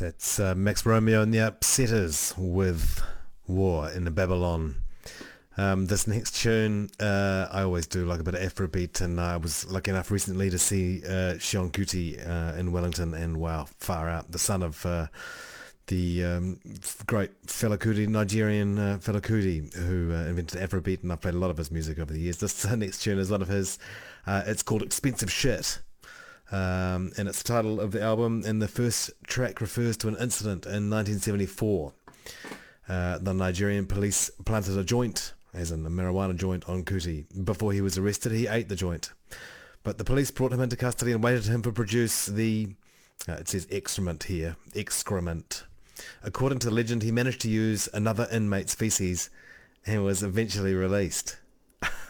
That's Max Romeo and the Upsetters with War in the Babylon. This next tune, I always do like a bit of Afrobeat, and I was lucky enough recently to see Sean Kuti in Wellington, and wow, far out. The son of the great Fela Kuti, Nigerian Fela Kuti, who invented Afrobeat, and I've played a lot of his music over the years. This next tune is one of his. It's called Expensive Shit. And it's the title of the album, and the first track refers to an incident in 1974. The Nigerian police planted a joint, as in a marijuana joint, on Kuti. Before he was arrested, he ate the joint. But the police brought him into custody and waited him to produce the, it says excrement here, excrement. According to legend, he managed to use another inmate's feces and was eventually released.